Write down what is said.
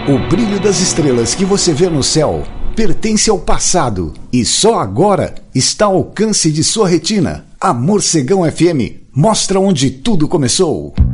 O brilho das estrelas que você vê no céu pertence ao passado e só agora está ao alcance de sua retina. A Morcegão FM mostra onde tudo começou.